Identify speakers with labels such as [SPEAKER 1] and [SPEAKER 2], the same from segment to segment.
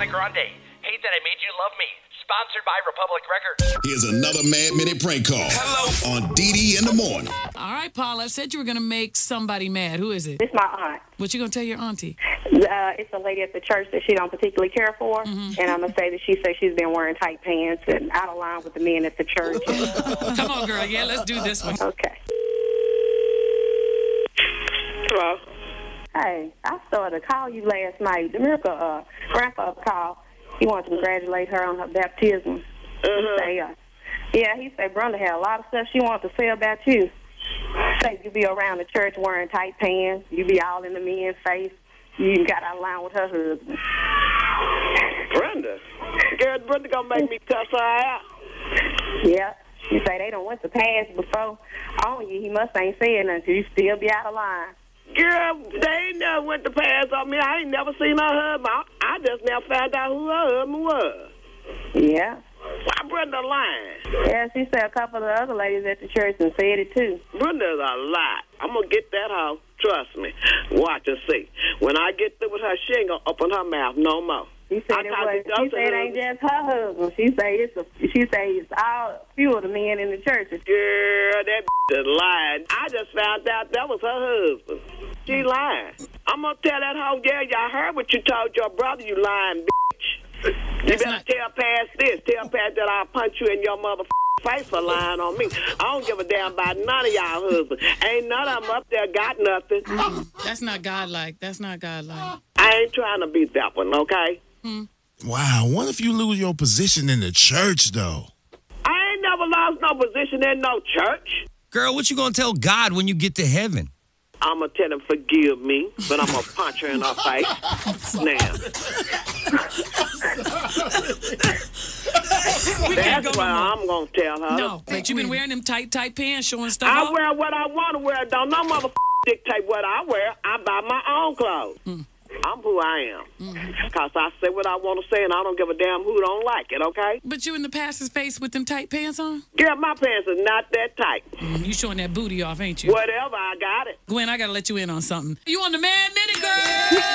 [SPEAKER 1] Ariana Grande. Hate That I Made You Love Me. Sponsored by Republic Records.
[SPEAKER 2] Here's another Mad Minute prank call. Hello. On DD in the morning.
[SPEAKER 3] All right, Paula, I said you were going to make somebody mad. Who is it?
[SPEAKER 4] It's my aunt.
[SPEAKER 3] What you going to tell your auntie?
[SPEAKER 4] It's a lady at the church that she don't particularly care for. And I'm going to say that she says she's been wearing tight pants and out of line with the men at the church.
[SPEAKER 3] Come on, girl. Yeah, let's do this one.
[SPEAKER 4] Okay.
[SPEAKER 5] Hello.
[SPEAKER 4] Hey, I started to call you last night. The Miracle grandfather called. He wanted to congratulate her on her baptism. He said Brenda had a lot of stuff she wanted to say about you. Say you be around the church wearing tight pants. You be all in the men's face. You got out of line with her husband.
[SPEAKER 5] Brenda? Girl, Brenda gonna make me cuss her out.
[SPEAKER 4] Yeah. She say they don't went to pass before on you. He must ain't said nothing 'cause you still be out of line.
[SPEAKER 5] Girl, they ain't never went to pass on me. I ain't never seen her husband. I just now found out who her husband was.
[SPEAKER 4] Yeah.
[SPEAKER 5] Why Brenda lying?
[SPEAKER 4] Yeah, she said a couple of the other ladies at the church and said it too.
[SPEAKER 5] Brenda's a lie. I'm gonna get that hoe. Trust me. Watch and see. When I get through with her, she ain't gonna open her mouth no more.
[SPEAKER 4] She said it ain't just her husband. She say it's all few of the men in the church.
[SPEAKER 5] Girl, that is lying. I just found out that was her husband. She lying. I'm gonna tell that hoe, yeah, y'all heard what you told your brother, you lying bitch. You better tell past this. Tell past that I'll punch you in your motherfucking face for lying on me. I don't give a damn about none of y'all husbands. Ain't none of them up there got nothing.
[SPEAKER 3] That's not godlike. That's not godlike.
[SPEAKER 5] I ain't trying to be that one, okay?
[SPEAKER 6] Wow, what if you lose your position in the church, though?
[SPEAKER 5] I ain't never lost no position in no church.
[SPEAKER 7] Girl, what you gonna tell God when you get to heaven?
[SPEAKER 5] I'm gonna tell him forgive me, but I'm gonna punch her in her face. Now. That's what I'm gonna tell her.
[SPEAKER 3] No, but you been wearing them tight pants, showing stuff
[SPEAKER 5] I
[SPEAKER 3] off?
[SPEAKER 5] wear what I want to wear. Don't no motherfucker dictate what I wear. I buy my own clothes. I'm who I am. Because I say what I want to say, and I don't give a damn who don't like it, okay?
[SPEAKER 3] But you in the pastor's face with them tight pants on?
[SPEAKER 5] Girl, my pants are not that tight.
[SPEAKER 3] You showing that booty off, ain't you?
[SPEAKER 5] Whatever, I got it.
[SPEAKER 3] Gwen, I got to let you in on something. You on the Mad Minute, girl?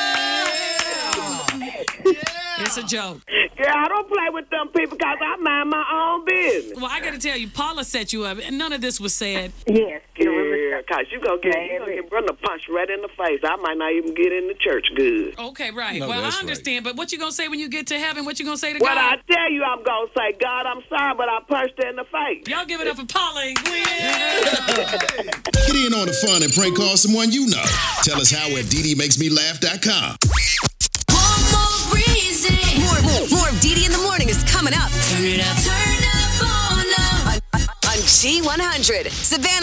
[SPEAKER 3] It's a joke.
[SPEAKER 5] Girl, I don't play with them people because I mind my own business.
[SPEAKER 3] Well, I got to tell you, Paula set you up, and none of this was said.
[SPEAKER 4] Yes.
[SPEAKER 5] Yeah, because you gonna get Brenda punched right in the face. I might not even get in the church good.
[SPEAKER 3] Okay, right.
[SPEAKER 6] No,
[SPEAKER 3] well, I
[SPEAKER 6] that's
[SPEAKER 3] understand, but what you going to say when you get to heaven? What you going to say to
[SPEAKER 5] What
[SPEAKER 3] God?
[SPEAKER 5] I tell you, I'm going to say, God, I'm sorry, but I punched her in the face.
[SPEAKER 3] Y'all give it up for Paula and Gwen.
[SPEAKER 2] Get in on the fun and prank call someone you know. Tell us how at ddmakesmelaugh.com.
[SPEAKER 8] One more reason. More of DD in the morning is coming up. Turn it up. Turn up on G100. Savannah.